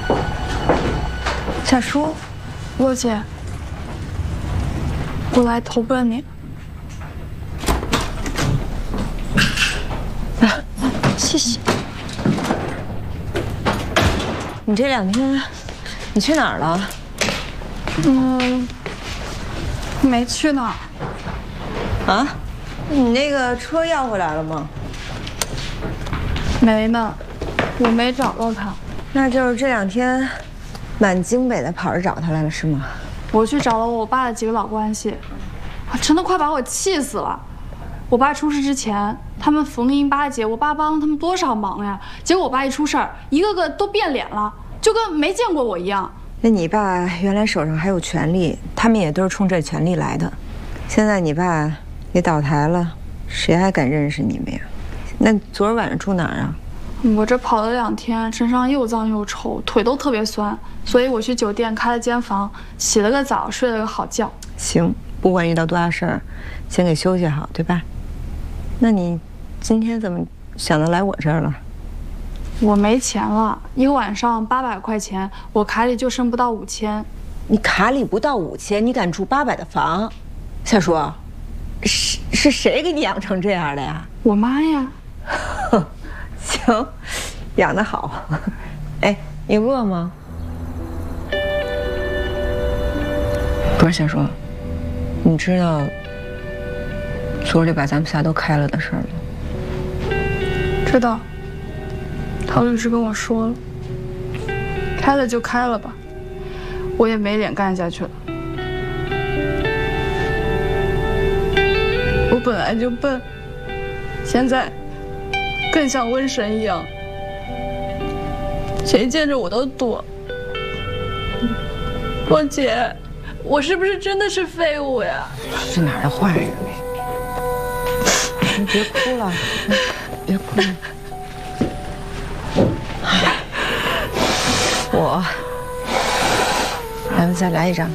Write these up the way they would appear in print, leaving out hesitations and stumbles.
夏叔， 洛姐，我来投奔你。 谢谢。你这2天，你去哪儿了？ 没去哪儿。 啊？你那个车要回来了吗？ 没呢，我没找到他。 那就是这2天，满京北的跑着找他来了是吗？ 我去找了我爸的几个老关系，真的快把我气死了。我爸出事之前，他们逢迎巴结，我爸帮了他们多少忙呀！结果我爸一出事儿，一个个都变脸了，就跟没见过我一样。 那你爸原来手上还有权力，他们也都是冲这权力来的。现在你爸也倒台了，谁还敢认识你们呀？那昨儿晚上住哪儿啊？ 我这跑了2天，身上又脏又臭，腿都特别酸，所以我去酒店开了间房，洗了个澡，睡了个好觉。 行，不管遇到多大事儿，先给休息好，对吧？那你今天怎么想到来我这儿了？ 我没钱了，一个晚上800块钱，我卡里就剩不到5000。 你卡里不到5000，你敢住800的房？夏叔，是谁给你养成这样的呀？ 我妈呀。 行，养得好。哎，你饿吗？不是夏叔，你知道昨儿就把咱们仨都开了的事儿吗？ 知道，陶律师跟我说了，开了就开了吧，我也没脸干下去了。我本来就笨，现在更像瘟神一样，谁见着我都躲。洛姐，我是不是真的是废物呀？ 是哪儿的坏人？你别哭了，别哭了。咱们再来一张。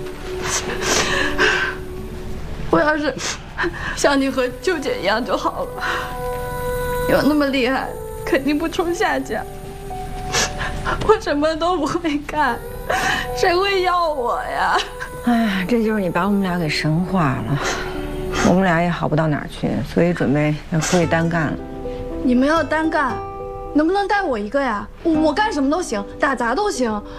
我要是像你和舅姐一样就好了，有那么厉害，肯定不冲下家。我什么都不会干，谁会要我呀？ 哎，这就是你把我们俩给神化了，我们俩也好不到哪儿去，所以准备要出去单干了。 你们要单干，能不能带我一个呀？我干什么都行，打杂都行，